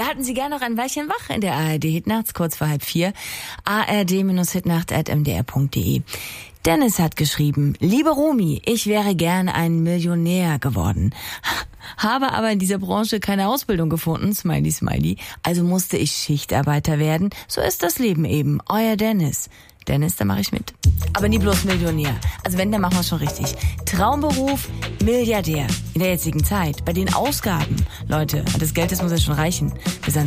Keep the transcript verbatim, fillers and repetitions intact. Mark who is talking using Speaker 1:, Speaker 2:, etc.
Speaker 1: Wir halten Sie gerne noch ein Weilchen wach in der A R D Hitnachts, kurz vor halb vier. A R D Hitnacht at m d r punkt d e. Dennis hat geschrieben, liebe Romy, ich wäre gern ein Millionär geworden. Habe aber in dieser Branche keine Ausbildung gefunden, smiley, smiley. Also musste ich Schichtarbeiter werden. So ist das Leben eben. Euer Dennis. Dennis, da mache ich mit. Aber nie bloß Millionär. Also wenn, dann machen wir es schon richtig. Traumberuf, Milliardär. In der jetzigen Zeit. Bei den Ausgaben. Leute, das Geld, das muss ja schon reichen. Bis